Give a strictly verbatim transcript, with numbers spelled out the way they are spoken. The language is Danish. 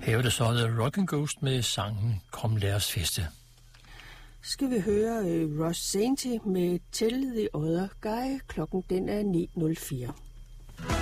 Her er det så The Rockin' Ghost med sangen Kom lad os feste. Skal vi høre uh, Ross Sainty med Tell the Other Guy. Klokken den er ni nul fire.